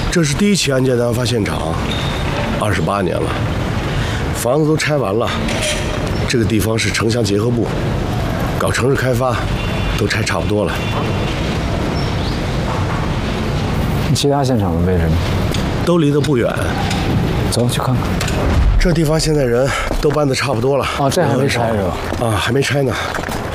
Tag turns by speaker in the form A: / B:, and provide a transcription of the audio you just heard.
A: 这是第一起案件的案发现场，28年了，房子都拆完了。这个地方是城乡结合部，搞城市开发，都拆差不多了。
B: 其他现场的位置呢？
A: 都离得不远。
B: 走去看看。
A: 这地方现在人都搬得差不多了。
B: 哦，这还没拆是吧？
A: 啊，还没拆呢。